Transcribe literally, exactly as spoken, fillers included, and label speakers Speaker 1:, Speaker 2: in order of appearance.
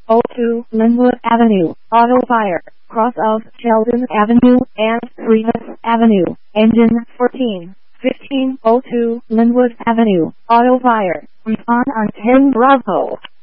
Speaker 1: oh two Linwood Avenue, Auto Fire, cross of Sheldon Avenue and Rivas Avenue, engine fourteen. fifteen oh two Linwood Avenue, Auto Fire, respond on ten Bravo.